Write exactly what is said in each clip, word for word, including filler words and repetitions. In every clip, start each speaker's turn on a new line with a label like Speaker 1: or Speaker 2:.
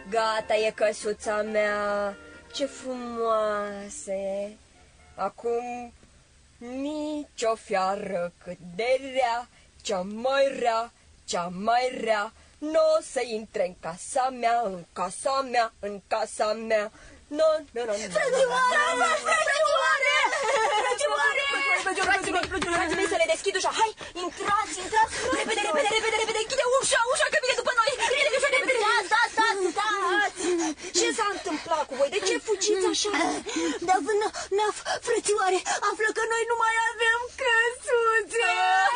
Speaker 1: Gata e căsuța mea, ce frumoasă e. Acum nici o fiară cât de rea, cea mai rea, cea mai rea, n-o să intre în casa mea, în casa mea, în casa mea. No, no, no, no.
Speaker 2: Frățioare! Frățioare! Frățioare!
Speaker 1: Frații mei, să le deschid ușa. Hai, intrați, intrați.
Speaker 2: Repede, repede, repede, repede, închide ușa, ușa că vine după noi. Repede, ușa, repede.
Speaker 1: Sta, sta, sta, ce s-a întâmplat cu voi? De ce fugiți așa?
Speaker 2: Dar, Naf, frățioare, află că noi nu mai avem căsuță.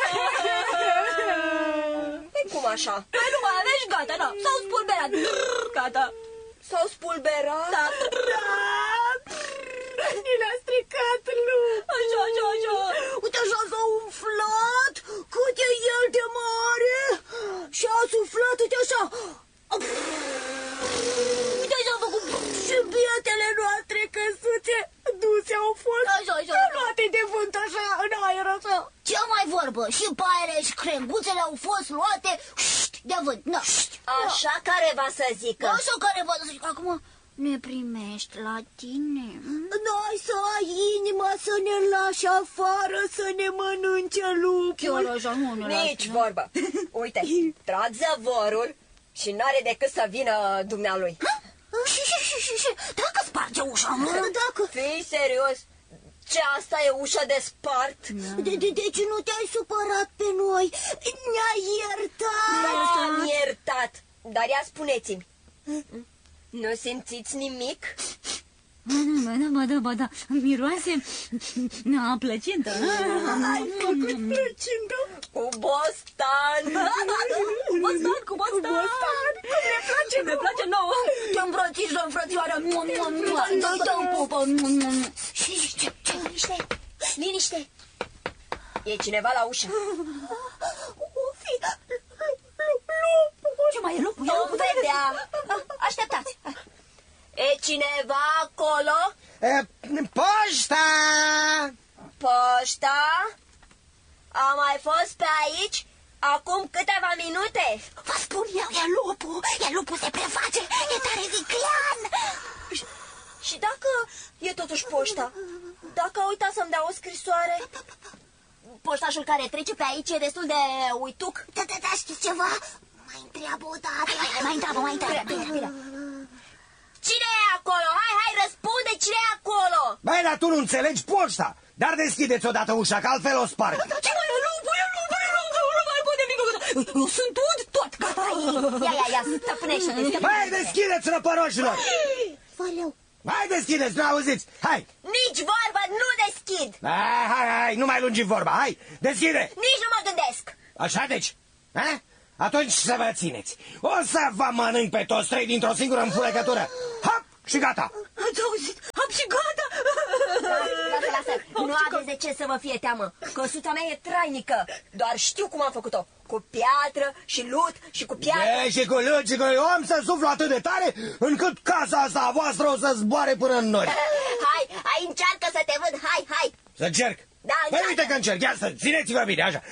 Speaker 1: Păi cum așa?
Speaker 2: Păi nu mai aveți, gata, da, s-au spulberat. Gata.
Speaker 1: S-au spulberat?
Speaker 2: Da. Ni l-a stricat lup. Așa, așa, așa. Uite așa s-a umflat, cât e el de mare. Și a suflat, uite așa. Uite așa a făcut. Și bietele noastre căsuțe duse au fost. Așa, așa. Luate de vânt așa, în aer așa. Ce mai vorbă? Și paiele și crenguțele au fost luate de vânt. Na.
Speaker 1: Așa care va să zică.
Speaker 2: Așa care va să zică. Acum ne primești la tine. N-ai să ai inima să ne lași afară, să ne mănânce lupul. Chiar așa, nu ne
Speaker 1: Nici vorbă. Uite, trag zăvorul și n-are decât să vină dumnealui.
Speaker 2: Și, și, și, și, și, dacă sparge ușa, mă? Dacă...
Speaker 1: Fii serios? Ce, asta e ușa de spart?
Speaker 2: De, de, deci nu te-ai supărat pe noi? Ne-ai iertat?
Speaker 1: M-am iertat. Dar ia spuneți-mi, nu simțiți nimic?
Speaker 3: Ba da, ba da, ba da, miroase a plăcintă.
Speaker 2: Ai făcut plăcintă?
Speaker 1: Cu bostan.
Speaker 2: Cu bostan, cu bostan. Cum ne place, ne place nouă. Te îmbrățișăm, frățioară. Dă-i dă o pupă. Și ce, ce?
Speaker 1: Liniște, liniște. E cineva la ușă.
Speaker 2: O fi lupul.
Speaker 3: Ce mai e lupul?
Speaker 1: Nu vedea. Așteptați. E cineva acolo?
Speaker 4: E, poșta!
Speaker 1: Poșta? A mai fost pe aici acum câteva minute.
Speaker 2: Vă spun eu, e lupul. E lupul, se preface. E tare viclean.
Speaker 1: Și, și dacă e totuși poșta? Dacă a uitat să-mi dea o scrisoare? Poștașul care trece pe aici e destul de uituc.
Speaker 2: Da, da, da, știți ceva? Mai întreabă o dată. Mai întreabă, mai întreabă.
Speaker 1: Bine, bine. Cine e acolo? Hai, hai, răspunde, cine e acolo?
Speaker 4: Băi, dar tu nu înțelegi poșta. Dar deschideți odată ușa, că altfel o sparg.
Speaker 2: Ce mai e lupul? E lupul, e lupul, nu mai poate nimic. Eu sunt ud tot, gata.
Speaker 1: Ia, ia, ia, stăpânește-te.
Speaker 4: Băi, deschideți, răpăroșilor.
Speaker 2: Valeu.
Speaker 4: Hai, deschideți, nu auziți, hai.
Speaker 1: Nici vorba, nu deschid.
Speaker 4: Hai, hai, hai, nu mai lungi vorba, hai, deschide.
Speaker 1: Nici nu mă gândesc.
Speaker 4: Așa deci, ha? Atunci să vă țineți. O să vă mănânc pe toți trei dintr-o singură înfulecătură. Hop, și gata.
Speaker 2: Ați auzit? Hop și gata.
Speaker 1: Lasă, lasă, nu aveți de ce să vă fie teamă. Căsuța mea e trainică. Doar știu cum am făcut-o. Cu piatră și lut și cu piatră.
Speaker 4: E, și cu lut și cu... Eu am să suflu atât de tare încât casa asta a voastră o să zboare până în nori.
Speaker 1: Hai, hai, încearcă să te văd, hai, hai.
Speaker 4: Să încerc?
Speaker 1: Da,
Speaker 4: păi
Speaker 1: încearcă.
Speaker 4: uite că încerc, ia să țineți-vă bine, așa.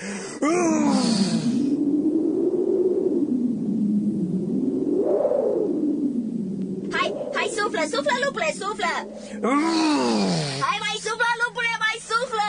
Speaker 1: Hai, hai, suflă, suflă, lupule, suflă. Hai, mai suflă, lupule, mai suflă.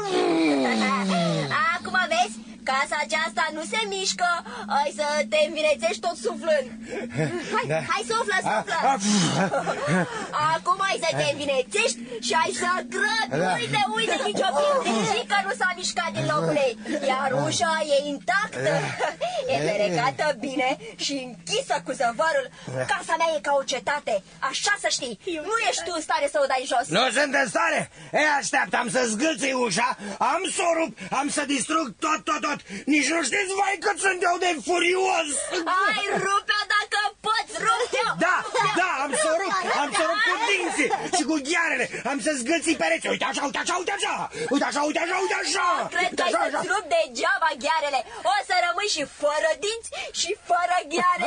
Speaker 1: Acum vezi, casa aceasta nu se mișcă. Ai să te învinețești tot suflând. Hai,
Speaker 4: Da.
Speaker 1: hai, suflă, suflă. Acum ai să te învinețești și ai să grăbi.
Speaker 4: Da.
Speaker 1: Uite, uite, nici o pietrică nu s-a mișcat din locul ei. Iar ușa e intactă. E ferecată bine și închisă cu zăvorul. Casa mea e ca o cetate, așa să știi. Nu ești tu în stare să o dai jos.
Speaker 4: Nu sunt în stare? E, așteaptă, am să zgâlțui ușa, am să o rup, am să distrug tot, tot, tot. Nici nu știți, vai, cât sunt eu de furios.
Speaker 1: Ai, rupe-o dacă poți, rupe-o.
Speaker 4: Da, da, am să o rup, am să o rup cu dinții și cu ghearele, am să zgâlții pereți. Uite așa, uite așa, uite așa, uite așa, uite așa, uite așa.
Speaker 1: Cred că ai să-ți rup degeaba ghearele. O să rămâi și fără dinți și fără gheare.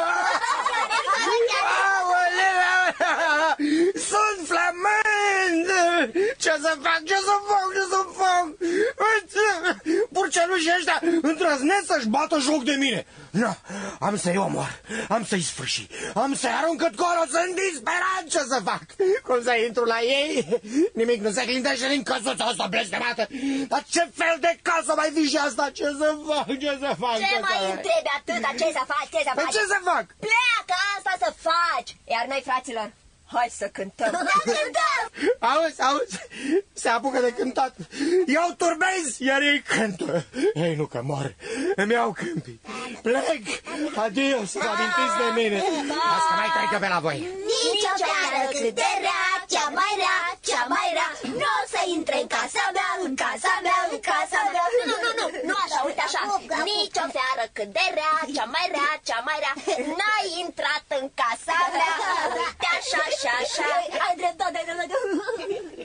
Speaker 4: Aoleu, sunt flămând. Ce să fac, ce să fac, ce să fac? nu și ăștia îndrăznesc să-și bată joc de mine. No, am să-i omor, am să-i sfârși, am să-i arunc cât colo, sunt disperat ce să fac. Cum să intru la ei? Nimic nu se clintește din căsuța asta blestemată. Dar ce fel de casă mai fi și asta? Ce să fac, ce să fac?
Speaker 1: Ce mai întrebi atâta? Ce să faci, ce să faci?
Speaker 4: Ce să fac?
Speaker 1: Pleacă, asta să faci! Iar noi, fraților, hai să cântăm!
Speaker 2: Da, cântăm!
Speaker 4: Auzi, auzi, se apucă de cântat. Eu turbez, iar ei cântă. Ei, nu că mor, îmi iau câmpii. Plec, adio, să vă amintiți de mine. Las că mai trecă pe la voi.
Speaker 2: Nici o fiară cât de rea, cea mai rea, cea mai rea, nu o să intre în casa mea, în casa mea, în casa mea.
Speaker 1: Nu, nu, nu, nu așa, uite așa. Nici o fiară cât de rea, cea mai rea, cea mai rea, n-ai intrat în casa mea. Uite așa, așa, așa.
Speaker 2: Ai dreptate, ai dreptate.